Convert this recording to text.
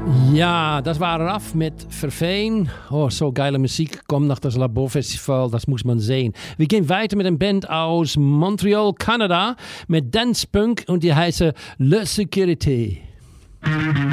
Ja, das war Raff mit Verfeen. Oh, so geile Musik. Kommt nach das Labo Festival, das muss man sehen. Wir gehen weiter mit einer Band aus Montreal, Kanada, mit Dance Punk und die heißt Le Sécurité.